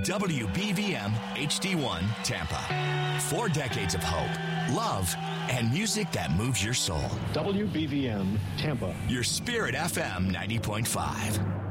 WBVM HD1 Tampa. 4 decades of hope, love, and music that moves your soul. WBVM Tampa. Your Spirit FM 90.5.